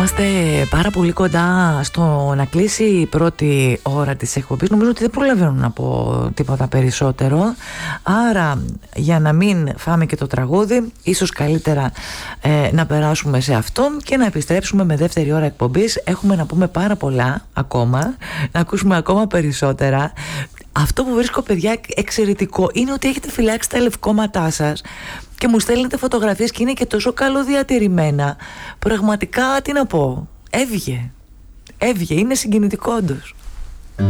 Είμαστε πάρα πολύ κοντά στο να κλείσει η πρώτη ώρα της εκπομπής. Νομίζω ότι δεν προλαβαίνω να πω τίποτα περισσότερο. Άρα, για να μην φάμε και το τραγούδι, ίσως καλύτερα να περάσουμε σε αυτό και να επιστρέψουμε με δεύτερη ώρα εκπομπής. Έχουμε να πούμε πάρα πολλά ακόμα, να ακούσουμε ακόμα περισσότερα. Αυτό που βρίσκω, παιδιά, εξαιρετικό είναι ότι έχετε φυλάξει τα λευκόματά σας και μου στέλνετε φωτογραφίες και είναι και τόσο καλοδιατηρημένα. Πραγματικά, τι να πω, έβγε, είναι συγκινητικό όντως.